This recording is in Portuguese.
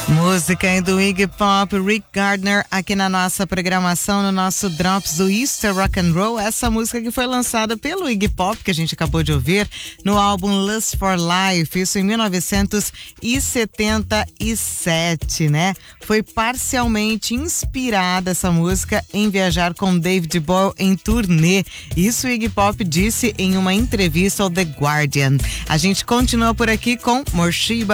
Música do Iggy Pop, Rick Gardner, aqui na nossa programação, no nosso Drops do Easter Rock and Roll. Essa música que foi lançada pelo Iggy Pop, que a gente acabou de ouvir, no álbum Lust for Life, isso em 1977, né? Foi parcialmente inspirada essa música em viajar com David Bowie em turnê. Isso o Iggy Pop disse em uma entrevista ao The Guardian. A gente continua por aqui com Morshiba